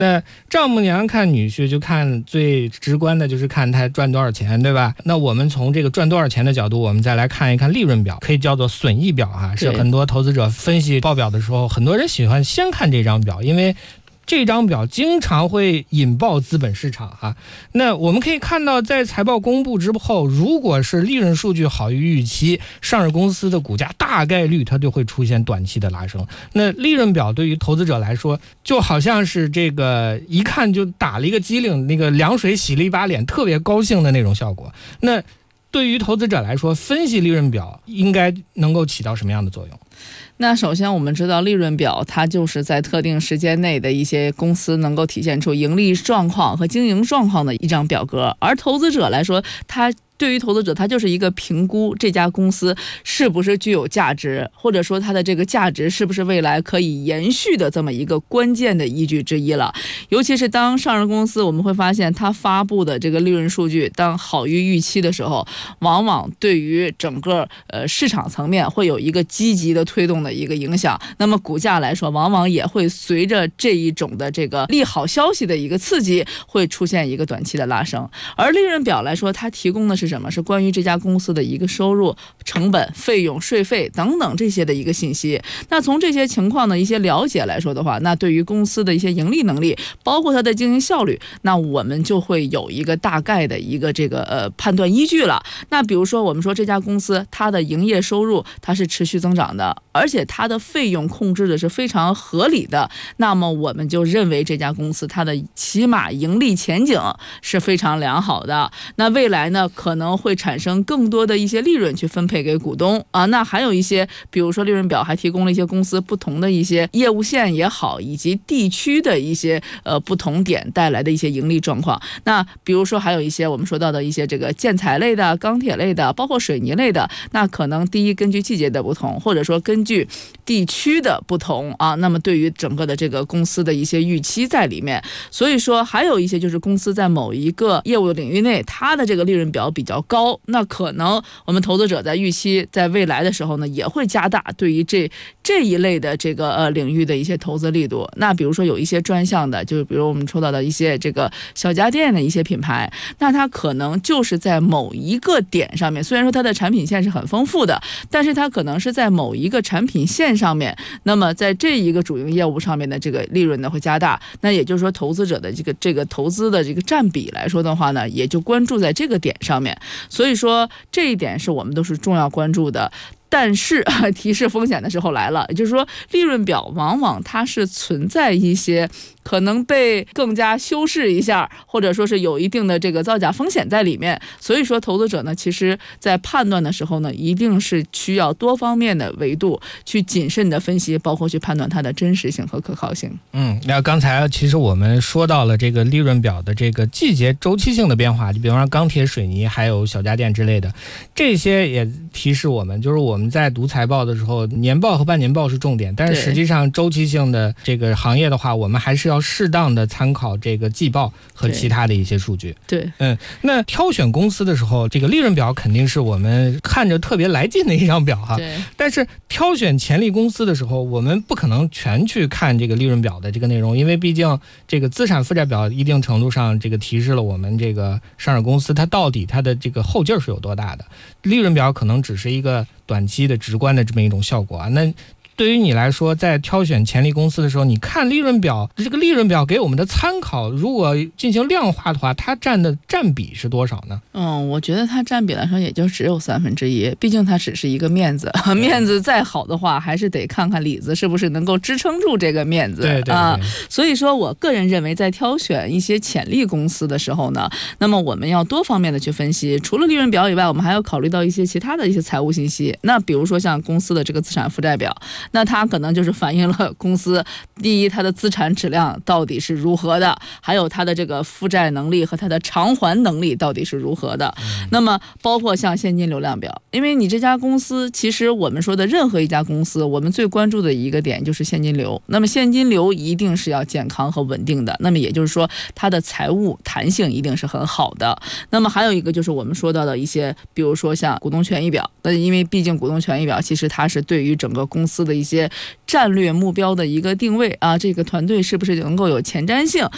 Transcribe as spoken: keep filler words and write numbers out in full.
那丈母娘看女婿就看最直观的就是看他赚多少钱，对吧？那我们从这个赚多少钱的角度，我们再来看一看利润表，可以叫做损益表啊，是很多投资者分析报表的时候，很多人喜欢先看这张表，因为这张表经常会引爆资本市场啊。那我们可以看到，在财报公布之后，如果是利润数据好于预期，上市公司的股价大概率它就会出现短期的拉升。那利润表对于投资者来说，就好像是这个一看就打了一个机灵，那个凉水洗了一把脸，特别高兴的那种效果。那对于投资者来说，分析利润表应该能够起到什么样的作用？ 那首先我们知道利润表它就是在特定时间内的一些公司能够体现出盈利状况和经营状况的一张表格，而投资者来说，它对于投资者，它就是一个评估这家公司是不是具有价值，或者说它的这个价值是不是未来可以延续的这么一个关键的依据之一了。尤其是当上市公司我们会发现它发布的这个利润数据当好于预期的时候，往往对于整个呃市场层面会有一个积极的推动的一个影响，那么股价来说往往也会随着这一种的这个利好消息的一个刺激，会出现一个短期的拉升。而利润表来说，它提供的是什么？是关于这家公司的一个收入、成本、费用、税费等等这些的一个信息。那从这些情况的一些了解来说的话，那对于公司的一些盈利能力，包括它的经营效率，那我们就会有一个大概的一个这个呃判断依据了。那比如说我们说这家公司它的营业收入它是持续增长的，而且它的费用控制的是非常合理的，那么我们就认为这家公司它的起码盈利前景是非常良好的。那未来呢，可能会产生更多的一些利润去分配给股东啊。那还有一些，比如说利润表还提供了一些公司不同的一些业务线也好，以及地区的一些呃不同点带来的一些盈利状况。那比如说还有一些我们说到的一些这个建材类的、钢铁类的，包括水泥类的，那可能第一根据季节的不同，或者说根据地区的不同啊，那么对于整个的这个公司的一些预期在里面。所以说还有一些就是公司在某一个业务的领域内，它的这个利润表比较高，那可能我们投资者在预期在未来的时候呢，也会加大对于这这一类的这个呃领域的一些投资力度。那比如说有一些专项的，就是比如我们说到的一些这个小家电的一些品牌，那它可能就是在某一个点上面，虽然说它的产品线是很丰富的，但是它可能是在某一个产品线上面，那么在这一个主营业务上面的这个利润呢会加大。那也就是说投资者的这个这个投资的这个占比来说的话呢，也就关注在这个点上面。所以说这一点是我们都是重要关注的。但是提示风险的时候来了，也就是说利润表往往它是存在一些可能被更加修饰一下，或者说是有一定的这个造假风险在里面。所以说投资者呢，其实在判断的时候呢，一定是需要多方面的维度去谨慎的分析，包括去判断它的真实性和可靠性。 嗯，那刚才其实我们说到了这个利润表的这个季节周期性的变化，就比方说钢铁、水泥还有小家电之类的，这些也提示我们，就是我们在读财报的时候，年报和半年报是重点，但是实际上周期性的这个行业的话，我们还是要适当的参考这个季报和其他的一些数据。 对， 嗯，那挑选公司的时候，这个利润表肯定是我们看着特别来劲的一张表哈。 对。 但是挑选潜力公司的时候，我们不可能全去看这个利润表的这个内容，因为毕竟这个资产负债表一定程度上这个提示了我们这个上市公司它到底它的这个后劲是有多大的。利润表可能只是一个短期的直观的这么一种效果啊。那对于你来说，在挑选潜力公司的时候，你看利润表，这个利润表给我们的参考，如果进行量化的话，它占的占比是多少呢？ 嗯，我觉得它占比来说也就只有三分之一，毕竟它只是一个面子，面子再好的话，还是得看看里子是不是能够支撑住这个面子。 对对对啊。所以说我个人认为，在挑选一些潜力公司的时候呢，那么我们要多方面的去分析，除了利润表以外，我们还要考虑到一些其他的一些财务信息。那比如说像公司的这个资产负债表，那它可能就是反映了公司第一它的资产质量到底是如何的，还有它的这个负债能力和它的偿还能力到底是如何的。嗯、那么包括像现金流量表，因为你这家公司，其实我们说的任何一家公司，我们最关注的一个点就是现金流。那么现金流一定是要健康和稳定的，那么也就是说它的财务弹性一定是很好的。那么还有一个就是我们说到的一些，比如说像股东权益表，那因为毕竟股东权益表其实它是对于整个公司的一些战略目标的一个定位啊，这个团队是不是能够有前瞻性，